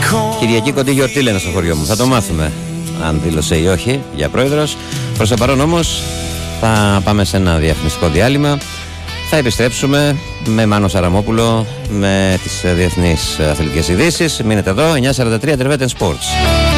Κυριακή κοντή γιορτή λένε στο χωριό μου. Θα το μάθουμε αν δήλωσε ή όχι για πρόεδρος. Προς το παρόν όμως θα πάμε σε ένα διαφημιστικό διάλειμμα. Θα επιστρέψουμε με Μάνο Σαραμόπουλο με τις διεθνείς αθλητικές ειδήσεις. Μείνετε εδώ, 9:43 Τρεβέτεν Sports.